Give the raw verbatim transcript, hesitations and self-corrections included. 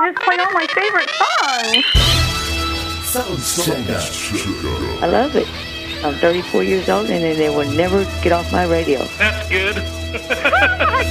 always play all my favorite songs. Sounds checker. I love it. I'm thirty-four years old, and they will never get off my radio. That's good.